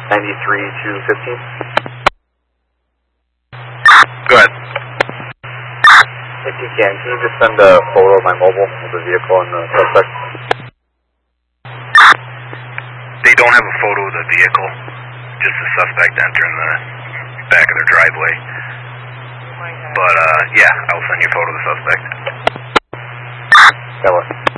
93-215. Go ahead. If you can you just send a photo of my mobile of the vehicle and the suspect? They don't have a photo of the vehicle, just the suspect entering the back of their driveway. But, yeah, I'll send you a photo of the suspect. That works.